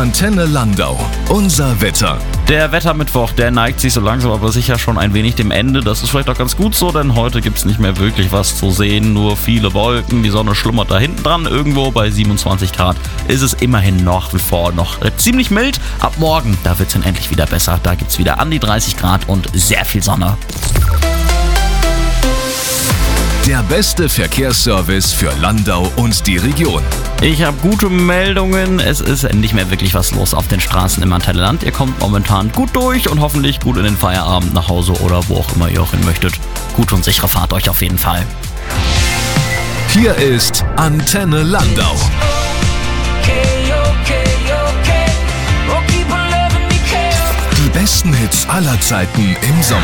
Antenne Landau. Unser Wetter. Der Wettermittwoch, der neigt sich so langsam aber sicher schon ein wenig dem Ende. Das ist vielleicht auch ganz gut so, denn heute gibt es nicht mehr wirklich was zu sehen. Nur viele Wolken, die Sonne schlummert da hinten dran. Irgendwo bei 27 Grad ist es immerhin nach wie vor noch ziemlich mild. Ab morgen, da wird es dann endlich wieder besser. Da gibt es wieder an die 30 Grad und sehr viel Sonne. Der beste Verkehrsservice für Landau und die Region. Ich habe gute Meldungen. Es ist nicht mehr wirklich was los auf den Straßen im Antenne Land. Ihr kommt momentan gut durch und hoffentlich gut in den Feierabend nach Hause oder wo auch immer ihr auch hin möchtet. Gute und sichere Fahrt euch auf jeden Fall. Hier ist Antenne Landau. Die besten Hits aller Zeiten im Sommer.